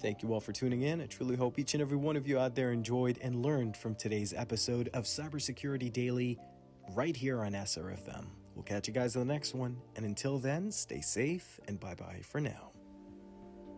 Thank you all for tuning in. I truly hope each and every one of you out there enjoyed and learned from today's episode of Cybersecurity Daily right here on SRFM. We'll catch you guys in the next one. And until then, stay safe and bye-bye for now.